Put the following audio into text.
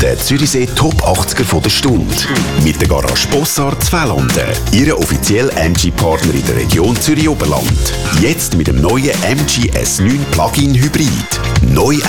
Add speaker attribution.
Speaker 1: Der Zürichsee Top 80er der Stunde. Mit der Garage Bossard Zwelanden. Ihre offizielle MG-Partner in der Region Zürich-Oberland. Jetzt mit dem neuen MG S9 Plug-in Hybrid. Neu